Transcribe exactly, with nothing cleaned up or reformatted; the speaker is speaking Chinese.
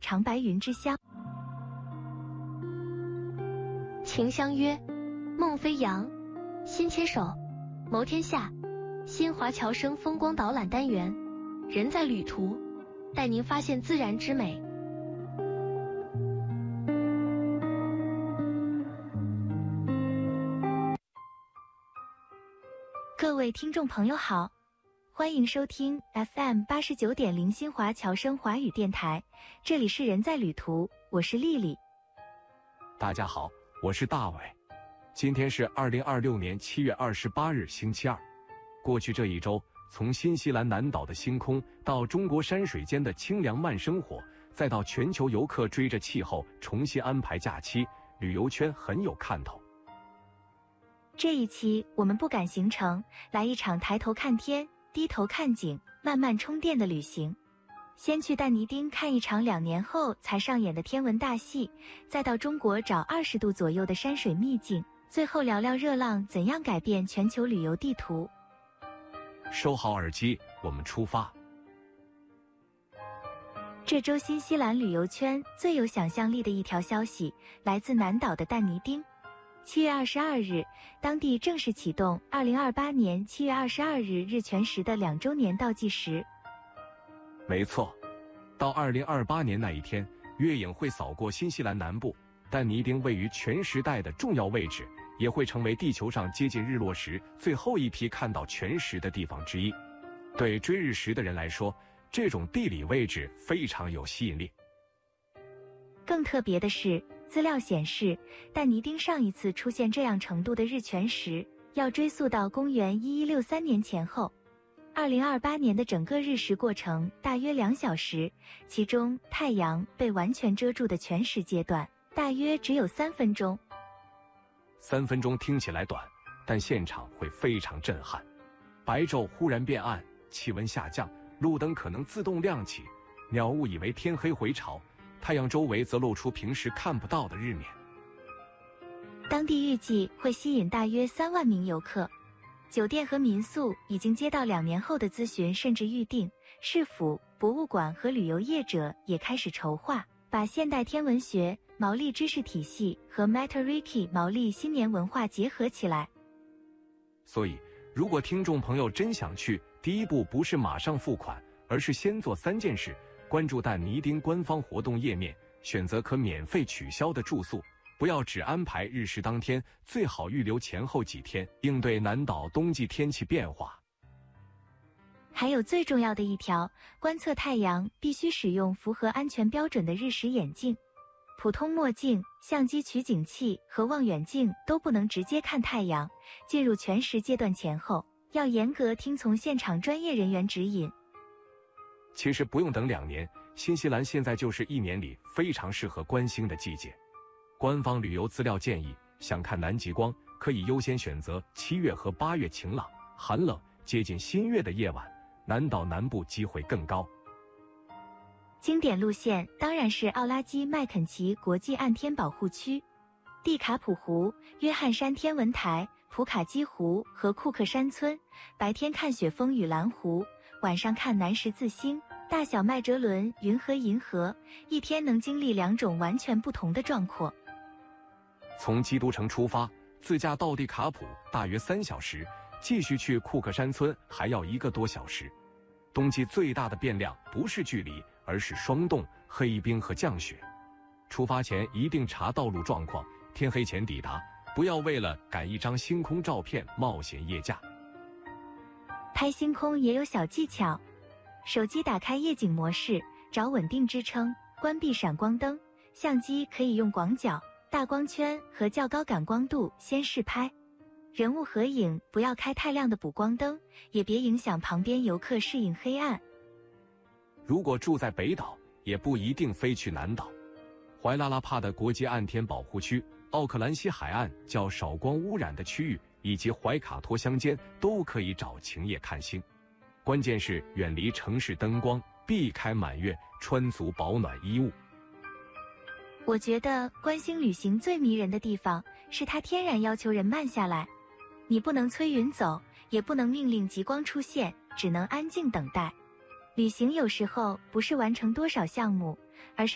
长白云之乡。 情相约，梦飞扬，心牵手，谋天下。新华侨生风光导览单元，人在旅途，带您发现自然之美。 各位听众朋友好，欢迎收听 F M 八十九点零新华侨生华语电台，这里是人在旅途，我是丽丽。 大家好，我是大伟。今天是二零二六年七月二十八日，星期二。过去这一周，从新西兰南岛的星空到中国山水间的清凉慢生活，再到全球游客追着气候重新安排假期，旅游圈很有看头。 这一期我们不赶行程，来一场抬头看天，低头看景，慢慢充电的旅行。先去但尼丁看一场两年后才上演的天文大戏，再到中国找二十度左右的山水秘境，最后聊聊热浪怎样改变全球旅游地图。 收好耳机，我们出发。 这周新西兰旅游圈最有想象力的一条消息，来自南岛的但尼丁。七月二十二日，当地正式启动二零二八年七月二十二日日全食的两周年倒计时。 没错，到二零二八年那一天，月影会扫过新西兰南部，但尼丁位于全食带的重要位置，也会成为地球上接近日落时最后一批看到全食的地方之一。对追日食的人来说，这种地理位置非常有吸引力。 更特别的是，资料显示，但尼丁上一次出现这样程度的日全食，要追溯到公元一一六三年前后。二零二八年的整个日食过程大约两小时，其中太阳被完全遮住的全食阶段大约只有三分钟。 三分钟听起来短，但现场会非常震撼。白昼忽然变暗，气温下降，路灯可能自动亮起，鸟误以为天黑回巢，太阳周围则露出平时看不到的日冕。 当地预计会吸引大约三万名游客。酒店和民宿已经接到两年后的咨询甚至预定，市府、博物馆和旅游业者也开始筹划，把现代天文学、毛利知识体系和 Matariki 毛利新年文化结合起来。 所以，如果听众朋友真想去，第一步不是马上付款，而是先做三件事：关注但尼丁官方活动页面，选择可免费取消的住宿，不要只安排日食当天，最好预留前后几天，应对南岛冬季天气变化。 还有最重要的一条，观测太阳必须使用符合安全标准的日食眼镜。普通墨镜、相机取景器和望远镜都不能直接看太阳。进入全食阶段前后，要严格听从现场专业人员指引。 其实不用等两年，新西兰现在就是一年里非常适合观星的季节。官方旅游资料建议，想看南极光，可以优先选择七月和八月晴朗、寒冷、接近新月的夜晚，南岛南部机会更高。 经典路线当然是奥拉基麦肯齐国际暗天保护区、蒂卡普湖、约翰山天文台、普卡基湖和库克山村，白天看雪峰与蓝湖，晚上看南十字星、大小麦哲伦云和银河，一天能经历两种完全不同的壮阔。 从基督城出发，自驾到蒂卡普大约三小时，继续去库克山村还要一个多小时。冬季最大的变量不是距离，而是霜冻、黑冰和降雪。出发前一定查道路状况，天黑前抵达，不要为了赶一张星空照片冒险夜驾。 拍星空也有小技巧，手机打开夜景模式，找稳定支撑，关闭闪光灯，相机可以用广角、大光圈和较高感光度先试拍。人物合影不要开太亮的补光灯，也别影响旁边游客适应黑暗。 如果住在北岛，也不一定非去南岛。怀拉拉帕的国际暗天保护区、奥克兰西海岸较少光污染的区域，以及怀卡托乡间都可以找晴夜看星。关键是远离城市灯光，避开满月，穿足保暖衣物。 我觉得观星旅行最迷人的地方，是它天然要求人慢下来。你不能催云走，也不能命令极光出现，只能安静等待。旅行有时候不是完成多少项目，而是